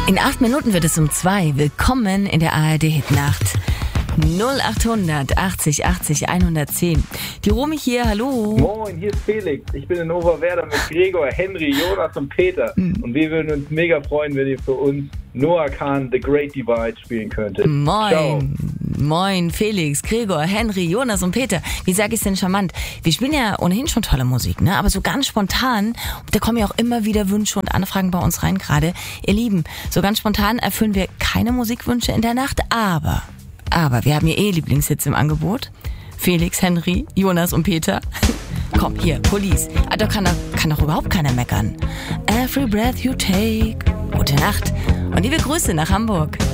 In 8 Minuten wird es um 2. Willkommen in der ARD-Hitnacht. 0800 80 80 110. Die Romy hier, hallo. Moin, hier ist Felix. Ich bin in Oberwerder mit Gregor, Henry, Jonas und Peter. Und wir würden uns mega freuen, wenn ihr für uns Noah Kahn, The Great Divide spielen könntet. Moin. Ciao. Moin, Felix, Gregor, Henry, Jonas und Peter. Wie sag ich's denn charmant? Wir spielen ja ohnehin schon tolle Musik, ne? Aber so ganz spontan, da kommen ja auch immer wieder Wünsche und Anfragen bei uns rein gerade. Ihr Lieben, so ganz spontan erfüllen wir keine Musikwünsche in der Nacht, aber wir haben hier Lieblingshits im Angebot. Felix, Henry, Jonas und Peter. Komm, hier, Police. Da kann doch überhaupt keiner meckern. Every breath you take. Gute Nacht und liebe Grüße nach Hamburg.